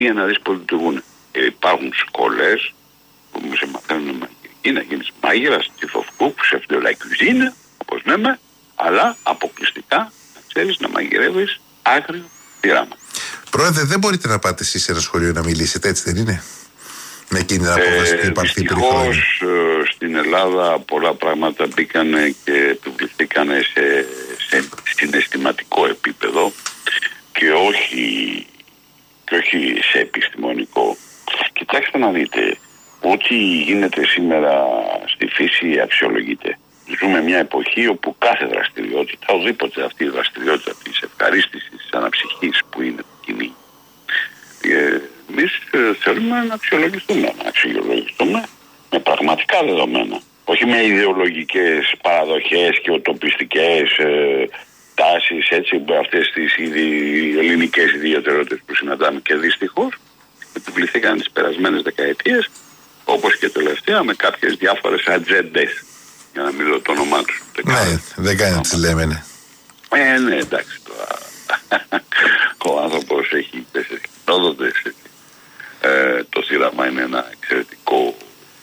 για να δεις πώς λειτουργούν. Υπάρχουν σχολές που σε μαθαίνουν να γίνεις μάγειρας, τσιφοφκού, σεφ de la cuisine, όπως λέμε, αλλά αποκλειστικά να ξέρεις να μαγειρεύεις άγριο θύραμα. Πρόεδρε, δεν μπορείτε να πάτε εσείς σε ένα σχολείο να μιλήσετε, έτσι δεν είναι? Με εκείνη την απόφαση που υπάρχει πριν χρόνια. Δυστυχώς στην Ελλάδα πολλά πράγματα μπήκανε και επιβληθήκανε σε συναισθηματικό επίπεδο και όχι σε επιστημονικό. Κοιτάξτε να δείτε, ό,τι γίνεται σήμερα στη φύση αξιολογείται. Ζούμε μια εποχή όπου κάθε δραστηριότητα, οδήποτε αυτή η δραστηριότητα της ευχαρίστησης, της αναψυχής που είναι κοινή, εμείς θέλουμε να αξιολογηθούμε με πραγματικά δεδομένα. Όχι με ιδεολογικές παραδοχές και οτοπιστικές τάσεις, έτσι, αυτές τις ελληνικές ιδιαιτερότητες που συναντάμε και δυστυχώς επιβληθήκαν τις περασμένες δεκαετίες, όπως και τελευταία με κάποιες διάφορες ατζέντες, για να μην λέω το όνομά τους. Ναι, δεν κάνει να τις λέμε, ναι. Ναι, εντάξει, ο άνθρωπος έχει 4 κοινότητες. Το θύραμα είναι ένα εξαιρετικό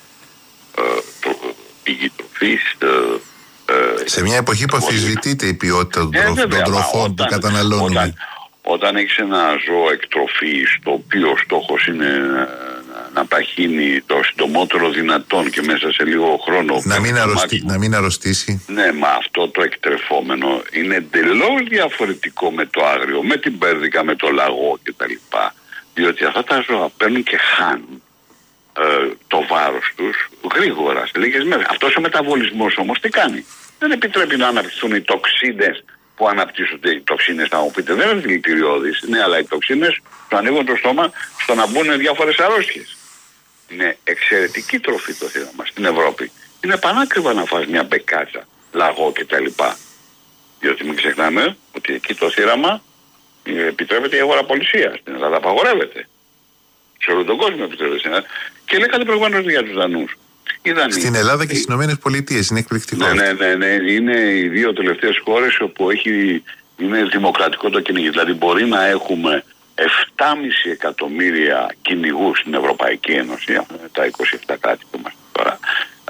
πηγή τροφής. Σε μια εποχή που αμφισβητείται η ποιότητα των τροφών που καταναλώνουμε. Όταν έχεις ένα ζώο εκτροφής, το οποίο στόχος είναι να παχύνει το συντομότερο δυνατόν και μέσα σε λίγο χρόνο να μην αρρωστήσει. Ναι, μα αυτό το εκτρεφόμενο είναι εντελώς διαφορετικό με το άγριο, με την πέρδικα, με το λαγό κτλ. Διότι αυτά τα ζώα παίρνουν και χάνουν το βάρος τους γρήγορα, σε λίγες μέρες. Αυτός ο μεταβολισμός όμως τι κάνει? Δεν επιτρέπει να αναπτυχθούν οι τοξίνες που αναπτύσσονται. Οι τοξίνες, θα μου πείτε, δεν είναι δηλητηριώδεις, ναι, αλλά οι τοξίνες του ανοίγουν το στόμα στο να μπουν διάφορες αρρώστιες. Είναι εξαιρετική τροφή το θύραμα στην Ευρώπη. Είναι πανάκριβα να φας μια μπεκάτσα, λαγό κτλ. Διότι μην ξεχνάμε ότι εκεί το θύραμα επιτρέπεται η αγοραπολισία. Στην Ελλάδα απαγορεύεται. Σε όλο τον κόσμο επιτρέπεται. Και λέγατε προηγουμένως για τους Δανούς. Στην Ελλάδα και στις Ηνωμένες Πολιτείες είναι εκπληκτικό. Ναι. Είναι οι δύο τελευταίες χώρες όπου είναι δημοκρατικό το κυνήγι. Δηλαδή μπορεί να έχουμε 7,5 εκατομμύρια κυνηγούς στην Ευρωπαϊκή Ένωση, τα 27 κράτη που είμαστε τώρα.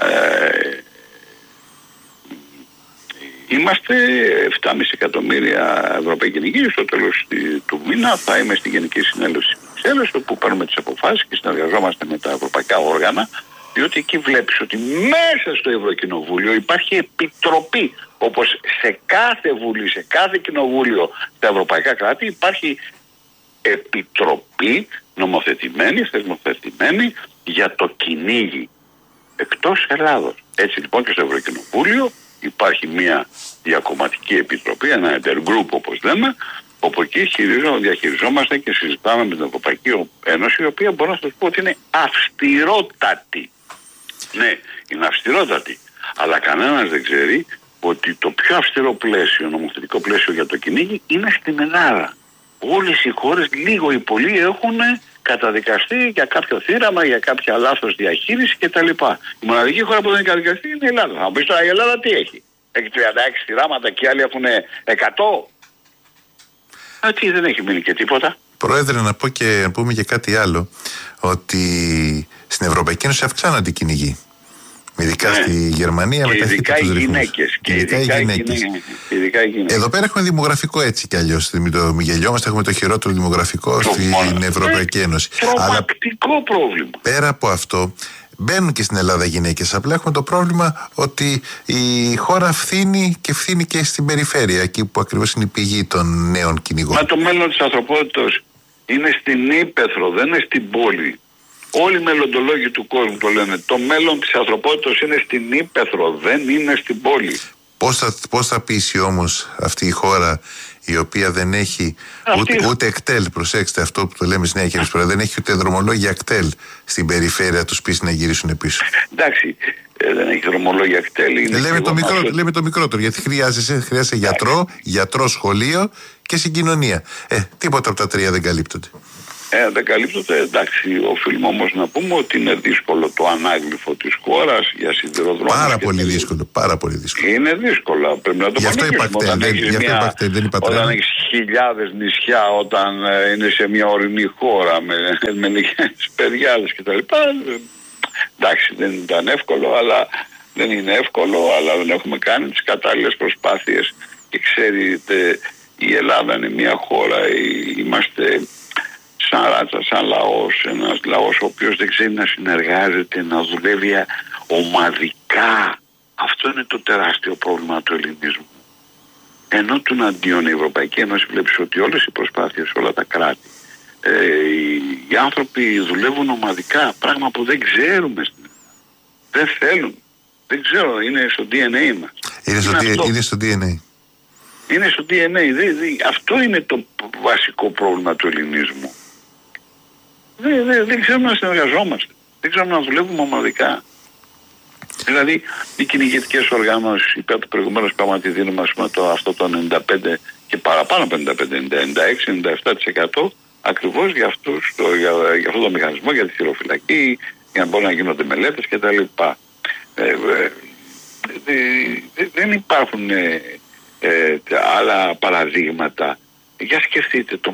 Είμαστε 7,5 εκατομμύρια Ευρωπαίοι κυνηγοί. Στο τέλος του μήνα θα είμαι στη Γενική Συνέλευση της Ένωσης, όπου παίρνουμε τις αποφάσεις και συνεργαζόμαστε με τα ευρωπαϊκά όργανα. Διότι εκεί βλέπεις ότι μέσα στο Ευρωκοινοβούλιο υπάρχει επιτροπή, όπως σε κάθε βουλή, σε κάθε κοινοβούλιο στα ευρωπαϊκά κράτη υπάρχει επιτροπή νομοθετημένη, θεσμοθετημένη για το κυνήγι εκτός Ελλάδος. Έτσι λοιπόν και στο Ευρωκοινοβούλιο υπάρχει μια διακομματική επιτροπή, ένα intergroup όπως λέμε, όπου εκεί διαχειριζόμαστε και συζητάμε με την Ευρωπαϊκή Ένωση, η οποία μπορώ να σας πω ότι είναι αυστηρότατη. Ναι, είναι αυστηρότατη. Αλλά κανένας δεν ξέρει ότι το πιο αυστηρό πλαίσιο, νομοθετικό πλαίσιο για το κυνήγι είναι στην Ελλάδα. Όλες οι χώρες λίγο ή πολύ έχουν καταδικαστεί για κάποιο θύραμα, για κάποια λάθος διαχείριση κτλ. Η μοναδική χώρα που δεν έχει καταδικαστεί είναι η Ελλάδα. Θα μου πεις τώρα η Ελλάδα τι έχει? Έχει 36 θύραματα και οι άλλοι έχουν 100. Τι, δεν έχει μείνει και τίποτα. Πρόεδρε, να πούμε και κάτι άλλο. Ότι στην Ευρωπαϊκή Ένωση αυξάνονται οι κυνηγοί. Ειδικά στη Γερμανία με ειδικά οι γυναίκες. Ειδικά οι γυναίκες. Εδώ πέρα έχουμε δημογραφικό έτσι κι αλλιώς. Μην γελιόμαστε, έχουμε το χειρότερο δημογραφικό στην Ευρωπαϊκή Ένωση. Τρομακτικό πρόβλημα. Πέρα από αυτό, μπαίνουν και στην Ελλάδα γυναίκες. Απλά έχουμε το πρόβλημα ότι η χώρα φθήνει και στην περιφέρεια, εκεί που ακριβώς είναι η πηγή των νέων κυνηγών. Μα το μέλλον της ανθρωπότητας είναι στην ύπαιθρο, δεν είναι στην πόλη. Όλοι οι μελλοντολόγοι του κόσμου το λένε. Το μέλλον της ανθρωπότητας είναι στην ύπαιθρο, δεν είναι στην πόλη. Πώς θα πείσει όμως αυτή η χώρα η οποία δεν έχει ούτε εκτέλ, προσέξτε αυτό που το λέμε στη Νέα Κερσπέρα, δεν έχει ούτε δρομολόγια εκτέλ στην περιφέρεια, τους πείσει να γυρίσουν πίσω. Εντάξει, δεν έχει δρομολόγια εκτέλ. Λέμε το μικρότερο, γιατί χρειάζεσαι γιατρό, σχολείο και συγκοινωνία. Τίποτα από τα τρία δεν καλύπτονται. Δεν καλύπτονται, εντάξει, οφείλουμε όμως να πούμε ότι είναι δύσκολο το ανάγλυφο της χώρας για σιδηροδρόμους. Πάρα πολύ δύσκολο. Είναι δύσκολο, πρέπει να το γι' αυτό είπα χτες, δεν είπα τρένα. Όταν έχεις χιλιάδες νησιά όταν είναι σε μια ορεινή χώρα με λίγες παιδιάδες κτλ. Εντάξει, δεν ήταν εύκολο, αλλά δεν είναι εύκολο, αλλά δεν έχουμε κάνει τις κατάλληλες προσπάθειες. Και ξέρετε, η Ελλάδα είναι μια χώρα, είμαστε σαν ράτσα, σαν λαός, ένας λαός ο οποίος δεν ξέρει να συνεργάζεται, να δουλεύει ομαδικά. Αυτό είναι το τεράστιο πρόβλημα του ελληνισμού. Ενώ του αντίον η Ευρωπαϊκή Ένωση βλέπεις ότι όλες οι προσπάθειες, όλα τα κράτη, οι άνθρωποι δουλεύουν ομαδικά, πράγμα που δεν ξέρουμε στην Ελλάδα. Δεν θέλουν. Δεν ξέρω, είναι στο DNA μας. Είναι στο DNA. Είναι στο DNA. Αυτό είναι το βασικό πρόβλημα του ελληνισμού. Δεν ξέρουμε να συνεργαζόμαστε. Δεν ξέρουμε να δουλεύουμε ομαδικά. Δηλαδή, οι κυνηγετικές οργανώσεις, είπα προηγουμένως, πράγματι δίνουμε αυτό το 95% και παραπάνω από 95%, 96-97% ακριβώς για αυτό το μηχανισμό, για τη χειροφυλακή, για να μπορούν να γίνονται μελέτες κτλ. Δεν υπάρχουν άλλα παραδείγματα. Για σκεφτείτε, το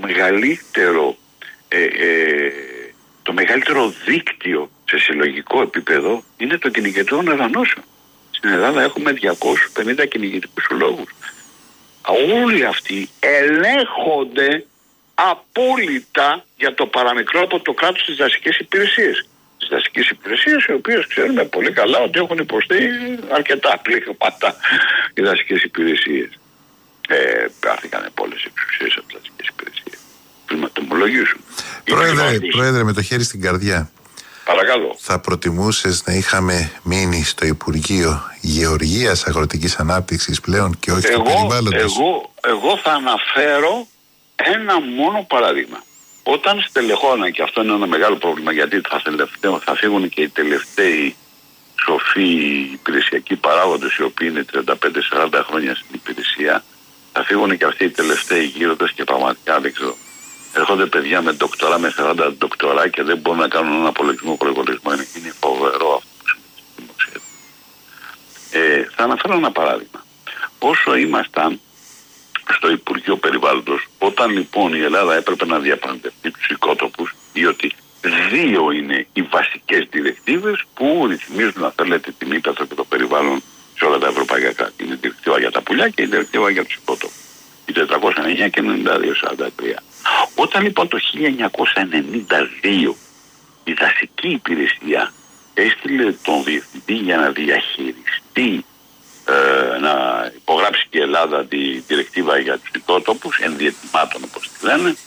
μεγαλύτερο δίκτυο σε συλλογικό επίπεδο είναι το κυνηγετικών οργανώσεων. Στην Ελλάδα έχουμε 250 κυνηγετικούς συλλόγους. Όλοι αυτοί ελέγχονται απόλυτα για το παραμικρό από το κράτος στις δασικές υπηρεσίες. Τις δασικές υπηρεσίες, οι οποίες ξέρουμε πολύ καλά ότι έχουν υποστεί αρκετά πλήγματα οι δασικές υπηρεσίες. Πάρθηκαν πολλές εξουσίες από τις δασικές υπηρεσίες. Πριν να το ομολογήσουν. Πρόεδρε, με το χέρι στην καρδιά. Παρακαλώ. Θα προτιμούσες να είχαμε μείνει στο Υπουργείο Γεωργίας, Αγροτικής Ανάπτυξης πλέον και όχι στο περιβάλλοντος? Εγώ θα αναφέρω ένα μόνο παράδειγμα. Όταν στελεχώναν, και αυτό είναι ένα μεγάλο πρόβλημα, γιατί θα φύγουν και οι τελευταίοι σοφοί υπηρεσιακοί παράγοντες, οι οποίοι είναι 35-40 χρόνια στην υπηρεσία, θα φύγουν και αυτοί οι τελευταίοι γύροντες και πραγματικά δεν ξέρω. Έρχονται παιδιά με ντοκτορά, με 40 ντοκτορά και δεν μπορούν να κάνουν έναν απολογισμό προϋπολογισμό. Είναι φοβερό αυτό που συμβαίνει. Θα αναφέρω ένα παράδειγμα. Όσο ήμασταν στο Υπουργείο Περιβάλλοντος, όταν λοιπόν η Ελλάδα έπρεπε να διαπραγματευτεί τους οικότοπους, διότι δύο είναι οι βασικές διρεκτίβες που ρυθμίζουν, αν θέλετε, την ύπεθρο και το περιβάλλον σε όλα τα ευρωπαϊκά κράτη. Είναι η διρεκτίβα για τα πουλιά και η διρεκτίβα για τους οικότοπους. Η 409 και 92-43. Όταν λοιπόν το 1992 η δασική υπηρεσία έστειλε τον διευθυντή για να διαχειριστεί, να υπογράψει και η Ελλάδα τη διρεκτίβα για τους οικότοπους, ενδιαιτημάτων όπως τη λένε,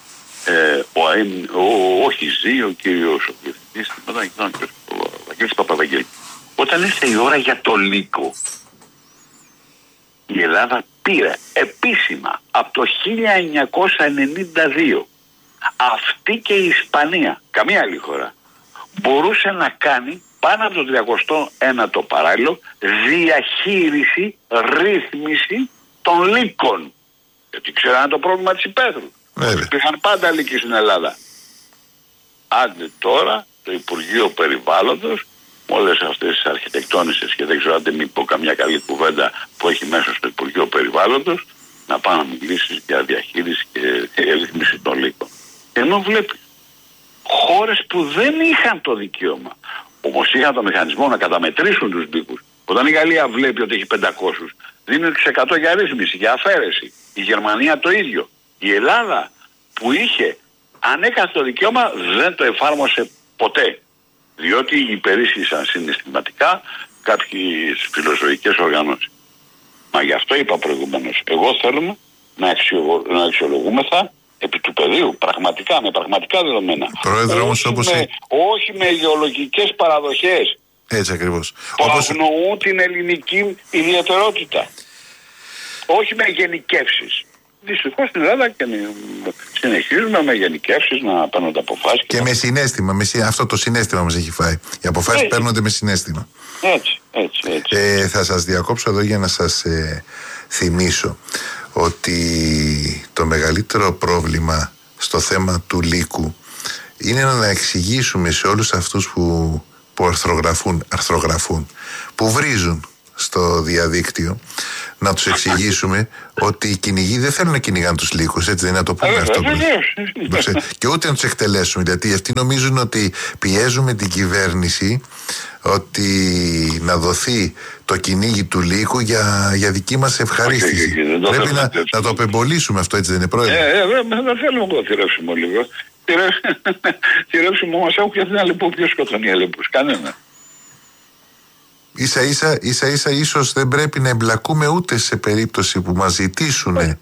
ο Χιζή, ο κύριος ο διευθυντής, ο Βαγγέλης Παπαβαγγέλη. Όταν ήρθε η ώρα για το λύκο, η Ελλάδα πήρε επίσημα από το 1992, αυτή και η Ισπανία, καμία άλλη χώρα, μπορούσε να κάνει πάνω από το 31ο παράλληλο διαχείριση, ρύθμιση των λύκων. Γιατί ξέρανε το πρόβλημα της υπαίθρου. Υπήρχαν πάντα λύκοι στην Ελλάδα. Άντε τώρα το Υπουργείο Περιβάλλοντος, όλες αυτές τις αρχιτεκτόνισσες, και δεν ξέρω αν μην πω καμιά καλή κουβέντα που έχει μέσα στο Υπουργείο Περιβάλλοντος, να πάω να μιλήσεις για διαχείριση και ρύθμιση των λύκων. Ενώ βλέπεις χώρες που δεν είχαν το δικαίωμα, όμως είχαν το μηχανισμό να καταμετρήσουν τους λύκους. Όταν η Γαλλία βλέπει ότι έχει 500, δίνει τους 100 για ρύθμιση, για αφαίρεση. Η Γερμανία το ίδιο. Η Ελλάδα που είχε, αν έκανε το δικαίωμα, δεν το εφάρμοσε ποτέ. Διότι υπερίσχυσαν συναισθηματικά κάποιες φιλοζωικές οργανώσεις. Μα γι' αυτό είπα προηγουμένως, εγώ θέλουμε να αξιολογούμεθα επί του πεδίου, πραγματικά, με πραγματικά δεδομένα. Πρόεδρε, όχι με ιδεολογικές παραδοχές. Έτσι ακριβώς. Που αγνοούν την ελληνική ιδιαιτερότητα. Όχι με γενικεύσεις. Δυστυχώς στην Ελλάδα και συνεχίζουμε με γενικεύσεις να παίρνονται αποφάσεις. Και με συναίσθημα, αυτό το συναίσθημα μας έχει φάει. Οι αποφάσεις παίρνονται με συναίσθημα. Έτσι. Θα σας διακόψω εδώ για να σας θυμίσω ότι το μεγαλύτερο πρόβλημα στο θέμα του λύκου είναι να εξηγήσουμε σε όλους αυτούς που αρθρογραφούν, που βρίζουν στο διαδίκτυο, να τους εξηγήσουμε ότι οι κυνηγοί δεν θέλουν να κυνηγάνε τους λύκους, έτσι δεν είναι, να το πούμε αυτό. Και ούτε να τους εκτελέσουμε, γιατί αυτοί νομίζουν ότι πιέζουμε την κυβέρνηση ότι να δοθεί το κυνήγι του λύκου για δική μας ευχαρίστηση. Πρέπει να το απεμπολίσουμε αυτό, έτσι δεν είναι, πρόεδρε? Δεν θέλουμε το θηρεύσιμο λίγο. Θηρεύσιμο μας έχουν και αυτήν άλλη που ποιος σκοτώνει αλεπούς, κανένα. Ίσα-ίσα ίσως δεν πρέπει να εμπλακούμε ούτε σε περίπτωση που μας ζητήσουν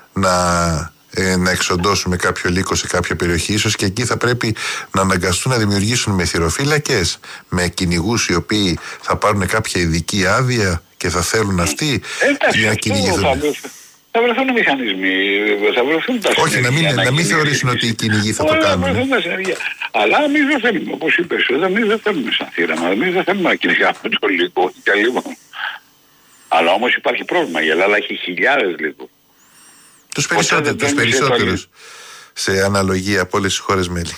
να εξοντώσουμε κάποιο λύκο σε κάποια περιοχή. Ίσως και εκεί θα πρέπει να αναγκαστούν να δημιουργήσουν μεθυροφύλακες με κυνηγούς οι οποίοι θα πάρουν κάποια ειδική άδεια και θα θέλουν αυτοί για να κυνηγηθούν. Θα βρεθούν μηχανισμοί, θα βρεθούν τα όχι, να μην θεωρήσουν ότι οι κυνηγοί θα το κάνουν. Αλλά εμείς δεν θέλουμε, όπως είπες, εμείς δεν θέλουμε σαν θύραμα, εμείς δεν θέλουμε να κυνηγάμε το λύκο. Αλλά όμως υπάρχει πρόβλημα, η Ελλάδα έχει χιλιάδες λύκους. Τους περισσότερους σε αναλογία από όλες τις χώρες μέλη.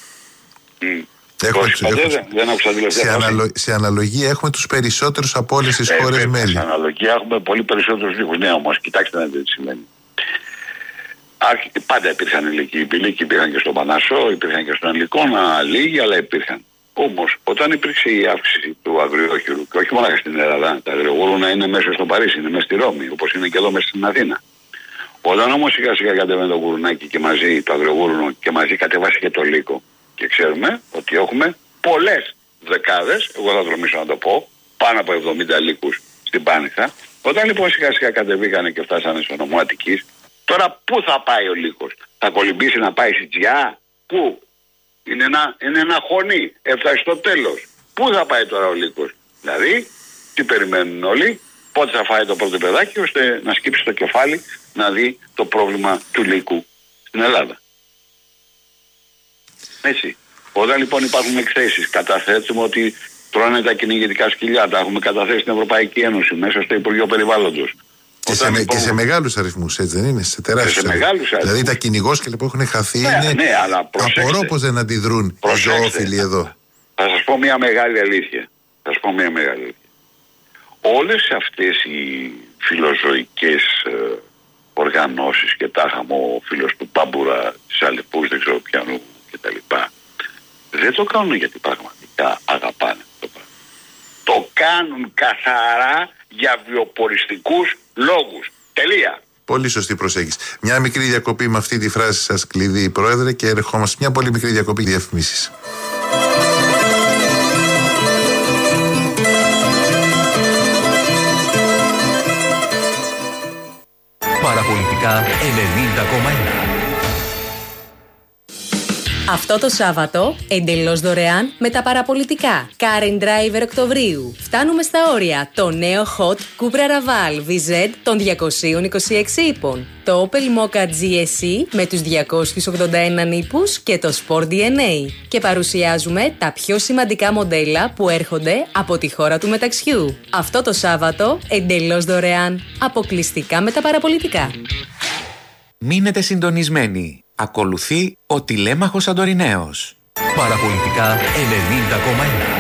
Σε αναλογία έχουμε τους περισσότερους από όλες τις χώρες μέλη. Σε αναλογία έχουμε πολύ περισσότερους λύκους. Ναι, όμως κοιτάξτε να δείτε τι σημαίνει. Πάντα υπήρχαν λύκοι. Οι λύκοι υπήρχαν και στον Πανασό, υπήρχαν και στον Αλικόνα, λίγοι, αλλά υπήρχαν. Όμως όταν υπήρξε η αύξηση του αγριόχειρου, και όχι μόνο στην Ελλάδα, τα αγριογούρουνα είναι μέσα στο Παρίσι, είναι μέσα στη Ρώμη, όπως είναι και εδώ μέσα στην Αθήνα. Όταν όμως σιγά σιγά κατέβαινε το γουρνάκι και μαζί, το αγριογούρνο και μαζί κατεβάσει και το λύκο, και ξέρουμε ότι έχουμε πολλές δεκάδες, εγώ θα τολμήσω να το πω, πάνω από 70 λύκους στην Πάνηθα. Όταν λοιπόν σιγά σιγά κατεβήκανε και φτάσανε στο νομό Αττικής, τώρα πού θα πάει ο λύκος? Θα κολυμπήσει να πάει στη Τζιά? Πού? Είναι ένα χωνί, έφτασε στο τέλος. Πού θα πάει τώρα ο λύκος? Δηλαδή, τι περιμένουν όλοι? Πότε θα φάει το πρώτο παιδάκι ώστε να σκύψει το κεφάλι να δει το πρόβλημα του λύκου στην Ελλάδα. Έτσι. Όταν λοιπόν υπάρχουν εκθέσεις, καταθέτουμε ότι τρώνε τα κυνηγητικά σκυλιά, τα έχουμε καταθέσει στην Ευρωπαϊκή Ένωση, μέσα στο Υπουργείο Περιβάλλοντος. Και σε μεγάλους αριθμούς, έτσι δεν είναι? Σε τεράστιους αριθμούς. Δηλαδή τα κυνηγόσκυλα που έχουν χαθεί είναι. Αλλά απορώ πως δεν αντιδρούν οι ζωόφιλοι εδώ. Θα σας πω μια μεγάλη αλήθεια. Όλες αυτές οι φιλοζωικές οργανώσεις και τα είχαμε ο φίλος του Πάμπουρα, της Αλεπούς, δεν ξέρω ποιανού κτλ. Δεν το κάνουν γιατί πραγματικά αγαπάνε το πράγμα. Το κάνουν καθαρά για βιοποριστικούς λόγους. Τελεία. Πολύ σωστή προσέγγιση. Μια μικρή διακοπή με αυτή τη φράση σας κλειδί, Πρόεδρε, και ερχόμαστε μια πολύ μικρή διακοπή διαφημίσεις. Παραπολιτικά 90,1. Αυτό το Σάββατο, εντελώς δωρεάν με τα παραπολιτικά. Car and Driver Οκτωβρίου. Φτάνουμε στα όρια. Το νέο Hot Cupra Raval VZ των 226 ύπων. Το Opel Mokka GSE με τους 281 ύπους και το Sport DNA. Και παρουσιάζουμε τα πιο σημαντικά μοντέλα που έρχονται από τη χώρα του μεταξιού. Αυτό το Σάββατο, εντελώς δωρεάν. Αποκλειστικά με τα παραπολιτικά. Μείνετε συντονισμένοι. Ακολουθεί ο τηλέμαχος Αντοριναίος. Παραπολιτικά 90,1.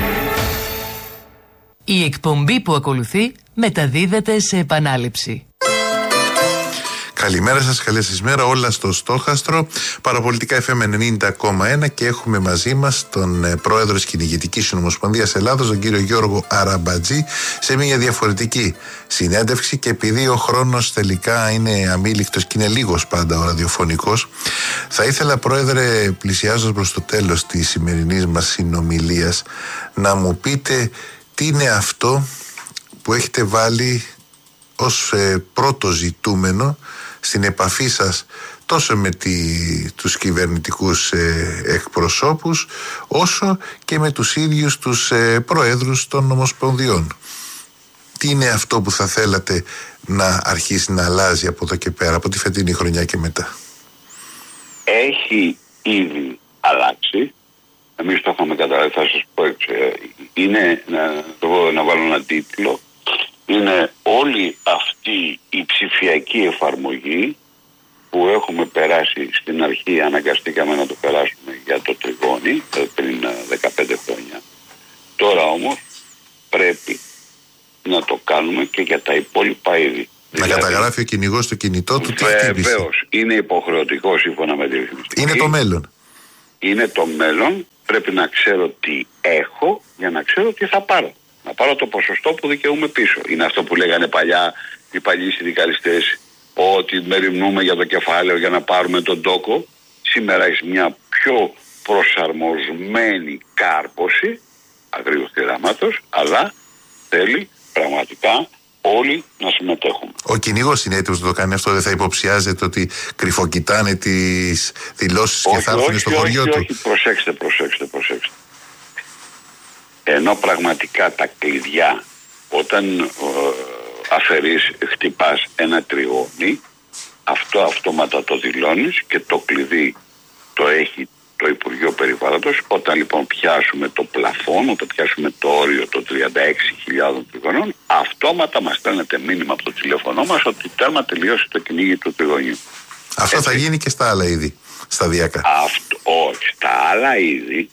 Η εκπομπή που ακολουθεί μεταδίδεται σε επανάληψη. Καλημέρα σας, καλή σας μέρα, όλα στο στόχαστρο. Παραπολιτικά FM 90,1 και έχουμε μαζί μας τον πρόεδρο της Κυνηγητικής Συνομοσπονδίας Ελλάδος, τον κύριο Γιώργο Αραμπατζή, σε μια διαφορετική συνέντευξη, και επειδή ο χρόνος τελικά είναι αμήλικτος και είναι λίγος πάντα ο ραδιοφωνικός, θα ήθελα, Πρόεδρε, πλησιάζοντας προς το τέλος της σημερινής μας συνομιλίας, να μου πείτε τι είναι αυτό που έχετε βάλει ως πρώτο ζητούμενο στην επαφή σας τόσο με τους κυβερνητικούς εκπροσώπους, όσο και με τους ίδιους τους προέδρους των ομοσπονδιών. Τι είναι αυτό που θα θέλατε να αρχίσει να αλλάζει από εδώ και πέρα, από τη φετινή χρονιά και μετά? Έχει ήδη αλλάξει. Εμείς το έχουμε καταλάβει, θα σας πω. Είναι, να βάλω ένα τίτλο, είναι όλη αυτή η ψηφιακή εφαρμογή που έχουμε περάσει. Στην αρχή αναγκαστήκαμε να το περάσουμε για το τριγώνι πριν 15 χρόνια. Τώρα όμως πρέπει να το κάνουμε κάνουμε και για τα υπόλοιπα είδη. Να καταγράφει ο κυνηγός στο κινητό του τι χτύπησε. Βεβαίως, είναι υποχρεωτικό σύμφωνα με τη ρυθμιστική. Είναι το μέλλον. Είναι το μέλλον. Πρέπει να ξέρω τι έχω για να ξέρω τι θα πάρω. Να πάρω το ποσοστό που δικαιούμαι πίσω. Είναι αυτό που λέγανε παλιά οι παλιοί συνδικαλιστές, ότι μεριμνούμε για το κεφάλαιο για να πάρουμε τον τόκο. Σήμερα έχει μια πιο προσαρμοσμένη κάρπωση αγρίου θηράματος, αλλά θέλει πραγματικά όλοι να συμμετέχουν. Ο κυνηγός είναι έτοιμος να το κάνει αυτό? Δεν θα υποψιάζεται ότι κρυφοκοιτάνε τις δηλώσεις και θα έρθουν στο χωριό του? Όχι, προσέξτε. Ενώ πραγματικά τα κλειδιά, όταν αφαιρείς, χτυπάς ένα τριγώνι, αυτό αυτόματα το δηλώνεις και το κλειδί το έχει το Υπουργείο Περιβάλλοντος. Όταν λοιπόν πιάσουμε το πλαφόν, όταν πιάσουμε το όριο των 36.000 τριγωνών, αυτόματα μας στέλνετε μήνυμα από το τηλέφωνο μας ότι τέρμα τελειώσει το κυνήγι του τριγωνιού. Αυτό θα γίνει και στα άλλα είδη, σταδιακά? Όχι, στα άλλα είδη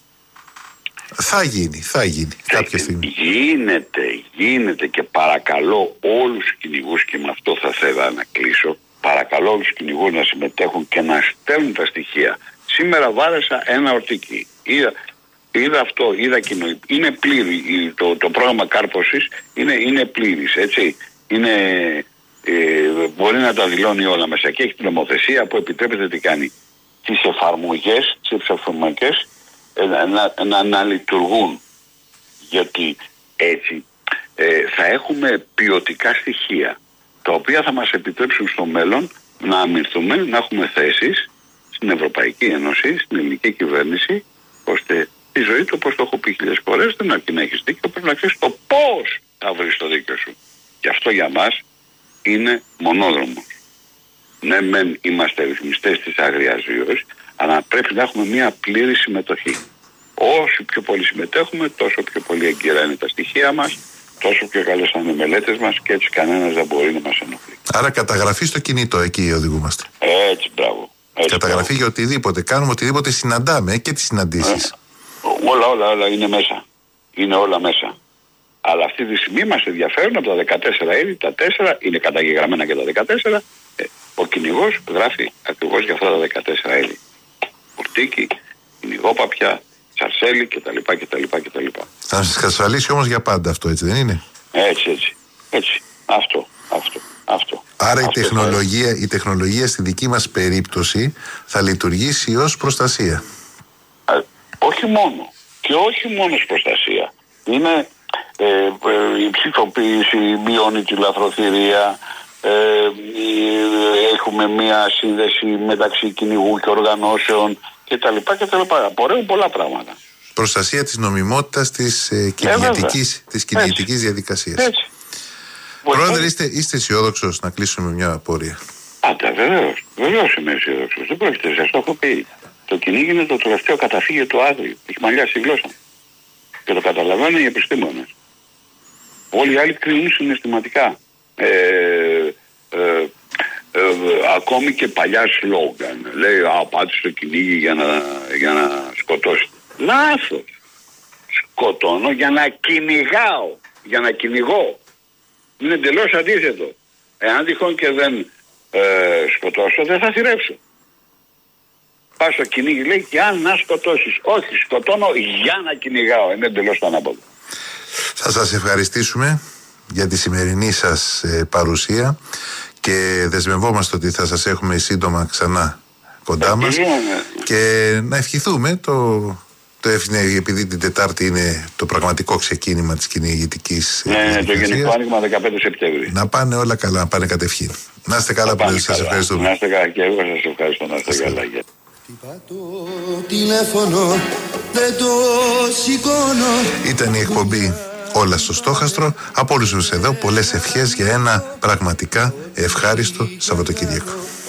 θα γίνει κάποια στιγμή. Γίνεται και παρακαλώ όλους τους κυνηγούς, και με αυτό θα θέλω να κλείσω, παρακαλώ όλους τους κυνηγούς να συμμετέχουν και να στέλνουν τα στοιχεία. Σήμερα βάρεσα ένα ορτίκι. Είδα αυτό, κοινό. Είναι πλήρη. Το πρόγραμμα κάρπωσης είναι πλήρης, έτσι. Μπορεί να τα δηλώνει όλα μέσα και έχει την νομοθεσία που επιτρέπεται τι κάνει. Τις εφαρμογές, τις εφαρμογές να λειτουργούν. Γιατί έτσι θα έχουμε ποιοτικά στοιχεία τα οποία θα μας επιτρέψουν στο μέλλον να αμυνθούμε, να έχουμε θέσεις στην Ευρωπαϊκή Ένωση, στην ελληνική κυβέρνηση, ώστε τη ζωή του, όπως το έχω πει χιλιάδες φορές, δεν αρκεί να έχεις δίκιο, πρέπει να ξέρεις το πώς θα βρεις το δίκιο σου. Και αυτό για μας είναι μονόδρομος. Ναι, μεν είμαστε ρυθμιστές της άγριας ζωής, αλλά πρέπει να έχουμε μια πλήρη συμμετοχή. Όσο πιο πολύ συμμετέχουμε, τόσο πιο πολύ εγκυρά είναι τα στοιχεία μας, τόσο πιο καλές θα είναι οι μελέτες μας και έτσι κανένας δεν μπορεί να μας ενοχλεί. Άρα καταγραφή στο κινητό, εκεί οδηγούμαστε. Έτσι, μπράβο. Καταγραφή για οτιδήποτε κάνουμε, οτιδήποτε συναντάμε και τις συναντήσεις. Όλα είναι μέσα. Είναι όλα μέσα. Αλλά αυτή τη στιγμή μας ενδιαφέρουν από τα 14 είδη, τα 4 είναι καταγεγραμμένα και τα 14. Ο κυνηγός γράφει ακριβώς για αυτά τα 14 είδη. Πουρτίκι, κυνηγόπαπια, σαρσέλι κτλ. Θα σας εξασφαλίσει όμως για πάντα αυτό, έτσι δεν είναι? Έτσι. Αυτό. Άρα η τεχνολογία στη δική μας περίπτωση θα λειτουργήσει ως προστασία. Όχι μόνο. Και όχι μόνο ως προστασία. Είναι η ψηφοποίηση, μειώνει τη λαθροθυρία, έχουμε μία σύνδεση μεταξύ κυνηγού και οργανώσεων κτλ. Απορρέουν πολλά πράγματα. Προστασία της νομιμότητας της κυνηγητικής διαδικασίας. Έτσι. Πρόεδρε, είστε αισιόδοξος να κλείσουμε μια απορία? Βεβαίως είμαι αισιόδοξος. Δεν πρόκειται, σας το έχω πει. Το κυνήγι είναι το τελευταίο καταφύγιο του άγριου. Έχει μαλλιάσει η γλώσσα. Και το καταλαβαίνουν οι επιστήμονες. Όλοι οι άλλοι κρίνουν συναισθηματικά. Ακόμη και παλιά σλόγγαν. Λέει, πάτε στο κυνήγι για να σκοτώσει. Λάθος. Σκοτώνω για να κυνηγάω. Για να κυνηγώ. Είναι εντελώς αντίθετο. Εάν τυχόν και δεν σκοτώσω, δεν θα θυρεύσω. Πας στο κυνήγι, λέει, και αν να σκοτώσεις. Όχι, σκοτώνω για να κυνηγάω. Είναι εντελώς το ανάποδο. Θα σας ευχαριστήσουμε για τη σημερινή σας παρουσία και δεσμευόμαστε ότι θα σας έχουμε σύντομα ξανά κοντά μας και να ευχηθούμε επειδή την Τετάρτη είναι το πραγματικό ξεκίνημα της κυνηγητικής διαδικασίας. Το γενικό άνοιγμα 15 Σεπτέμβρη. Να πάνε όλα καλά, να πάνε κατευχήν. Να είστε καλά, Πρόεδρε, σας ευχαριστούμε. Να είστε καλά και εγώ σας ευχαριστώ. Να είστε καλά. Ήταν η εκπομπή Όλα στο Στόχαστρο. Από όλους εδώ πολλές ευχές για ένα πραγματικά ευχάριστο Σαββατοκύριακο.